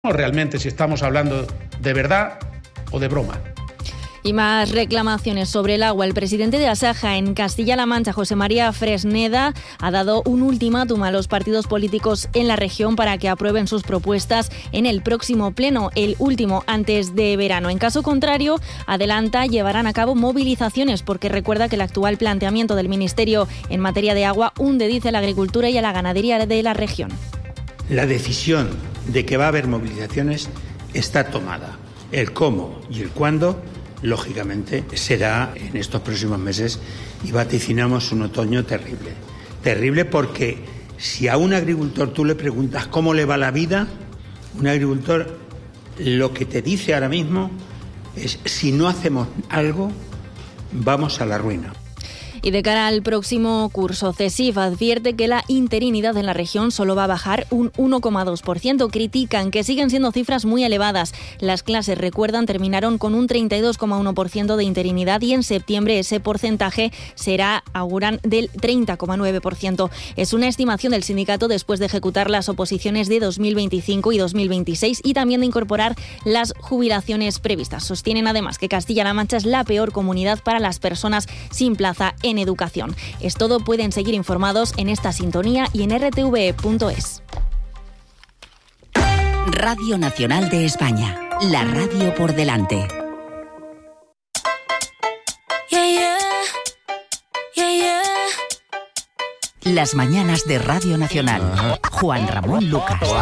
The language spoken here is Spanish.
realmente si estamos hablando de verdad o de broma. Y más reclamaciones sobre el agua. El presidente de Asaja en Castilla-La Mancha, José María Fresneda, ha dado un ultimátum a los partidos políticos en la región para que aprueben sus propuestas en el próximo pleno, el último antes de verano. En caso contrario, adelanta, llevarán a cabo movilizaciones porque recuerda que el actual planteamiento del Ministerio en materia de agua hunde, dice, a la agricultura y a la ganadería de la región. La decisión de que va a haber movilizaciones está tomada. El cómo y el cuándo, lógicamente, será en estos próximos meses y vaticinamos un otoño terrible. Terrible porque si a un agricultor tú le preguntas cómo le va la vida, un agricultor lo que te dice ahora mismo es: si no hacemos algo, vamos a la ruina. Y de cara al próximo curso, CESIF advierte que la interinidad en la región solo va a bajar un 1,2%. Critican que siguen siendo cifras muy elevadas. Las clases, recuerdan, terminaron con un 32,1% de interinidad y en septiembre ese porcentaje será, auguran, del 30,9%. Es una estimación del sindicato después de ejecutar las oposiciones de 2025 y 2026 y también de incorporar las jubilaciones previstas. Sostienen además que Castilla-La Mancha es la peor comunidad para las personas sin plaza en educación. Es todo, pueden seguir informados en esta sintonía y en rtve.es. Radio Nacional de España, la radio por delante. Las mañanas de Radio Nacional. Juan Ramón Lucas.